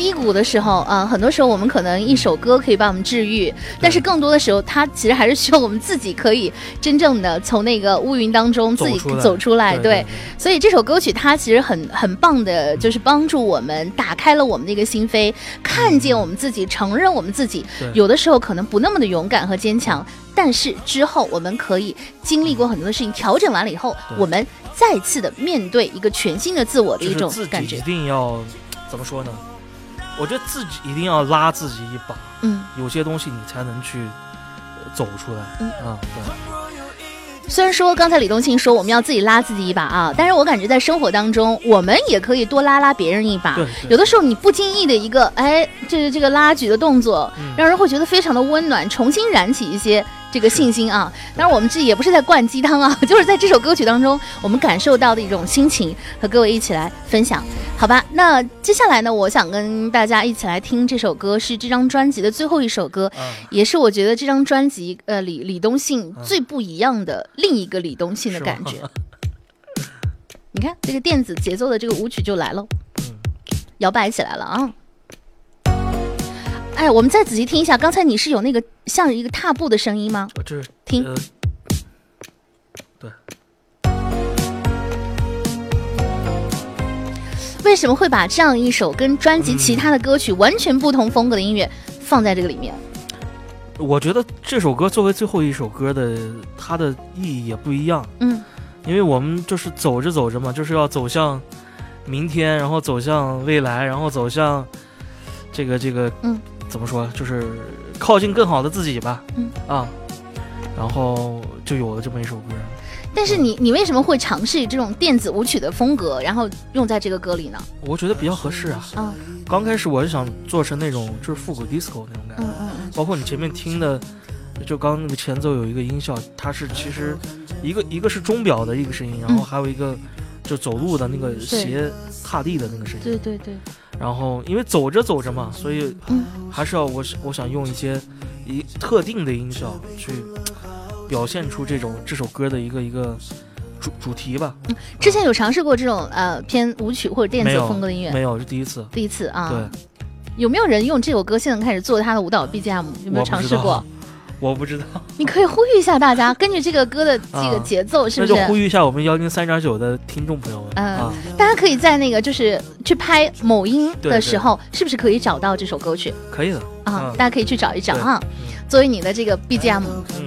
低谷的时候啊，很多时候我们可能一首歌可以把我们治愈，但是更多的时候，它其实还是需要我们自己可以真正的从那个乌云当中自己走出来。对，所以这首歌曲它其实很棒的，就是帮助我们打开了我们的一个心扉，看见我们自己，承认我们自己有的时候可能不那么的勇敢和坚强，但是之后我们可以经历过很多的事情，调整完了以后，我们再次的面对一个全新的自我的一种感觉。 一定要怎么说呢？我觉得自己一定要拉自己一把，有些东西你才能去走出来，对。 虽然说刚才李冬青说我们要自己拉自己一把啊，但是我感觉在生活当中，我们也可以多拉别人一把。有的时候你不经意的一个这个拉举的动作，让人会觉得非常的温暖，重新燃起一些这个信心啊。当然我们这也不是在灌鸡汤啊，就是在这首歌曲当中我们感受到的一种心情，和各位一起来分享，好吧？那接下来呢，我想跟大家一起来听这首歌，是这张专辑的最后一首歌，也是我觉得这张专辑李东信最不一样的另一个李东信的感觉。你看这个电子节奏的这个舞曲就来了，摇摆起来了啊！哎，我们再仔细听一下，刚才你是有那个像一个踏步的声音吗？ 这是听， 对。 为什么会把这样一首跟专辑其他的歌曲完全不同风格的音乐放在这个里面？ 我觉得这首歌作为最后一首歌的，它的意义也不一样。因为我们就是走着走着嘛，就是要走向明天，然后走向未来，然后走向这个怎么说，就是靠近更好的自己吧。然后就有了这么一首歌。 但是你为什么会尝试这种电子舞曲的风格，然后用在这个歌里呢？ 我觉得比较合适啊。刚开始我是想做成那种就是复古 disco 那种感觉，包括你前面听的，就刚那个前奏有一个音效，它是其实一个是钟表的一个声音，然后还有一个就走路的那个鞋踏地的那个声音。 对。 然后因为走着走着嘛，所以还是要我想用一些特定的音效去表现出这首歌的一个主题吧。 之前有尝试过这种偏舞曲或者电子风格的音乐？ 没有，是第一次啊。 对。 有没有人用这首歌现在开始做他的舞蹈 BGM？ 有没有尝试过？ 我不知道。 你可以呼吁一下大家，根据这个歌的这个节奏，是不是？ 那就呼吁一下我们103.9的听众朋友们。 大家可以在那个就是去拍某音的时候，是不是可以找到这首歌曲？ 可以的啊，大家可以去找一找啊，作为你的这个 BGM。